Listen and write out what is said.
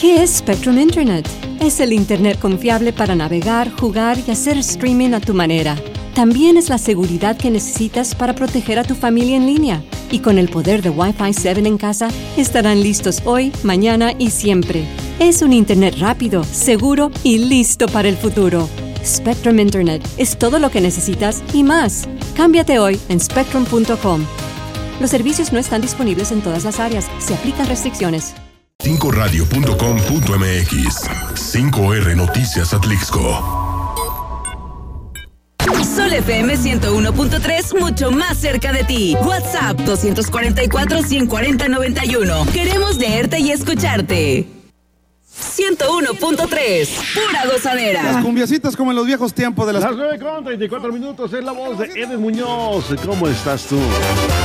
¿Qué es Spectrum Internet? Es el Internet confiable para navegar, jugar y hacer streaming a tu manera. También es la seguridad que necesitas para proteger a tu familia en línea. Y con el poder de Wi-Fi 7 en casa, estarán listos hoy, mañana y siempre. Es un Internet rápido, seguro y listo para el futuro. Spectrum Internet es todo lo que necesitas y más. Cámbiate hoy en spectrum.com. Los servicios no están disponibles en todas las áreas. Se aplican restricciones. 5radio.com.mx 5R Noticias Atlixco. Sol FM 101.3, mucho más cerca de ti. WhatsApp 244-140-91. Queremos leerte y escucharte. 101.3, pura gozadera. Las cumbiacitas como en los viejos tiempos de las 9:34 es la voz de Eden Muñoz. ¿Cómo estás tú?